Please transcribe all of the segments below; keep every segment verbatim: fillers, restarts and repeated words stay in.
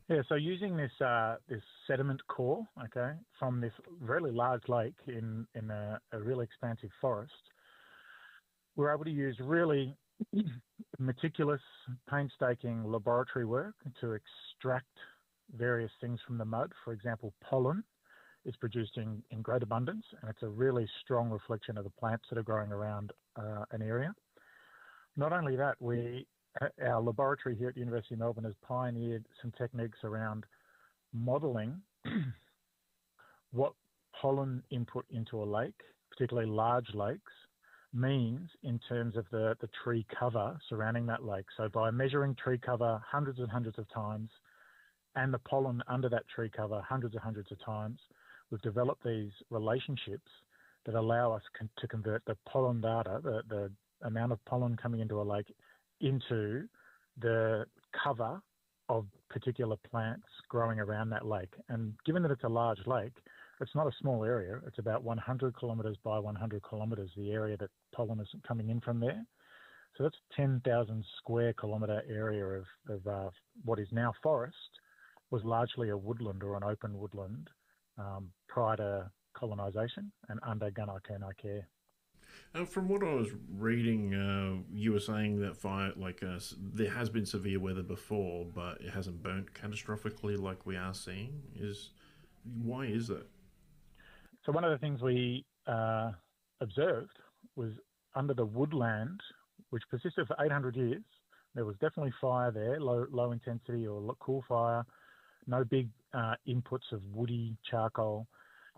Yeah, so using this uh, this sediment core, okay, from this really large lake in in a, a really expansive forest, we're able to use really meticulous, painstaking laboratory work to extract various things from the mud. For example, pollen is produced in, in great abundance, and it's a really strong reflection of the plants that are growing around uh, an area. Not only that, we our laboratory here at the University of Melbourne has pioneered some techniques around modelling what pollen input into a lake, particularly large lakes, means in terms of the, the tree cover surrounding that lake. So by measuring tree cover hundreds and hundreds of times and the pollen under that tree cover hundreds and hundreds of times, we've developed these relationships that allow us con- to convert the pollen data, the, the amount of pollen coming into a lake, into the cover of particular plants growing around that lake. And given that it's a large lake, it's not a small area. It's about one hundred kilometres by one hundred kilometres, the area that pollen is coming in from there. So that's ten thousand square kilometre area of, of uh, what is now forest, was largely a woodland or an open woodland um, prior to colonisation and under Gunai Kurnai care. Uh, from what I was reading, uh, you were saying that fire, like uh, s- there has been severe weather before, but it hasn't burnt catastrophically like we are seeing. Is why is that? So one of the things we uh, observed was under the woodland, which persisted for eight hundred years, there was definitely fire there, low low intensity or lo- cool fire, no big uh, inputs of woody charcoal.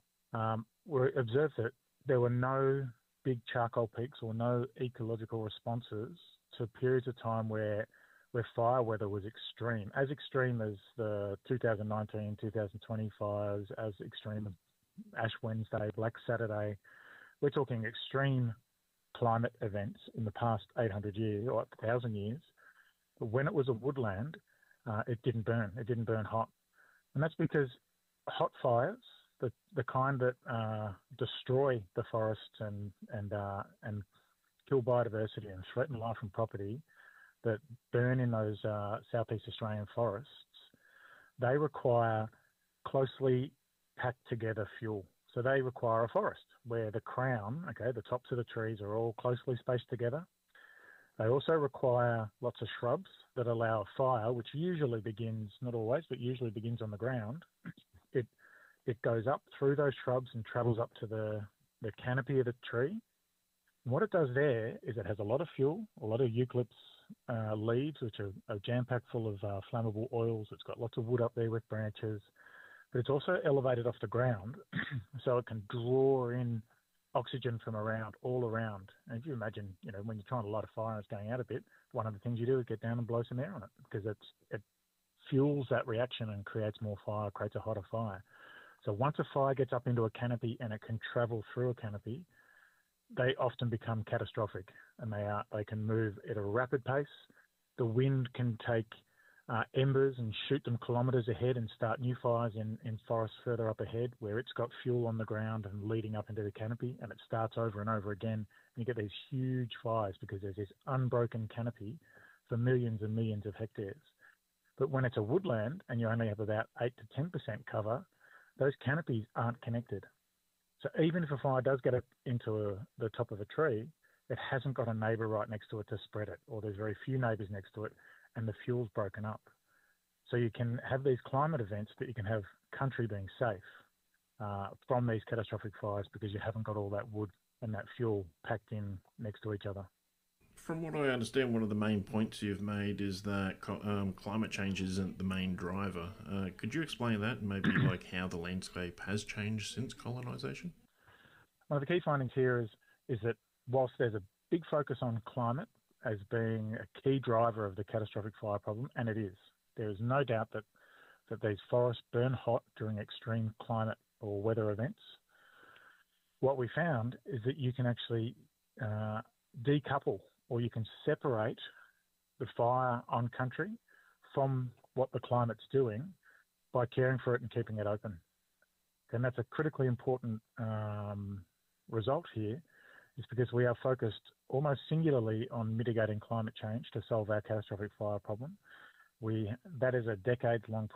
Um, we observed that there were no big charcoal peaks or no ecological responses to periods of time where where fire weather was extreme, as extreme as the two thousand nineteen, two thousand twenty fires, as extreme as Ash Wednesday, Black Saturday. We're talking extreme climate events in the past eight hundred years or one thousand years. But when it was a woodland, uh, it didn't burn. It didn't burn hot. And that's because hot fires, the the kind that uh, destroy the forests and and uh, and kill biodiversity and threaten life and property, that burn in those uh, southeast Australian forests, they require closely packed together fuel. So they require a forest where the crown, okay, the tops of the trees are all closely spaced together. They also require lots of shrubs that allow a fire, which usually begins, not always, but usually begins on the ground. It it goes up through those shrubs and travels up to the, the canopy of the tree. And what it does there is it has a lot of fuel, a lot of eucalyptus uh, leaves, which are, are jam-packed full of uh, flammable oils. It's got lots of wood up there with branches, but it's also elevated off the ground so it can draw in oxygen from around, all around. And if you imagine, you know, when you're trying to light a fire and it's going out a bit, one of the things you do is get down and blow some air on it because it's, it fuels that reaction and creates more fire, creates a hotter fire. So once a fire gets up into a canopy and it can travel through a canopy, they often become catastrophic, and they are they can move at a rapid pace. The wind can take uh, embers and shoot them kilometres ahead and start new fires in, in forests further up ahead where it's got fuel on the ground and leading up into the canopy, and it starts over and over again. And you get these huge fires because there's this unbroken canopy for millions and millions of hectares. But when it's a woodland and you only have about eight to ten percent cover, those canopies aren't connected. So even if a fire does get up into a, the top of a tree, it hasn't got a neighbour right next to it to spread it, or there's very few neighbours next to it, and the fuel's broken up. So you can have these climate events, but you can have country being safe uh, from these catastrophic fires because you haven't got all that wood and that fuel packed in next to each other. From what I understand, one of the main points you've made is that co- um, climate change isn't the main driver. Uh, could you explain that and maybe like how the landscape has changed since colonisation? One of the key findings here is is that whilst there's a big focus on climate as being a key driver of the catastrophic fire problem, and it is, there is no doubt that, that these forests burn hot during extreme climate or weather events. What we found is that you can actually uh, decouple, or you can separate the fire on country from what the climate's doing by caring for it and keeping it open. And that's a critically important um, result here, is because we are focused almost singularly on mitigating climate change to solve our catastrophic fire problem. We That is a decades-long